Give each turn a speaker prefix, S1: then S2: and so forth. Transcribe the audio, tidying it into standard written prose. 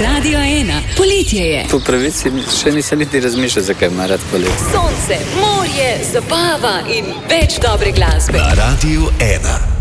S1: Radio 1, poletje je.
S2: Po pravici še nisem niti razmišljal, zakaj ima rad poletje.
S1: Sonce, morje, zabava in več dobre glasbe.
S3: Na Radio 1.